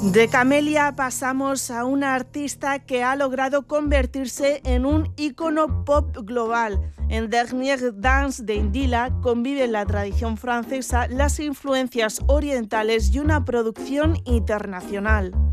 De Camelia pasamos a una artista que ha logrado convertirse en un ícono pop global. En Dernier Dance de Indila conviven la tradición francesa, las influencias orientales y una producción internacional.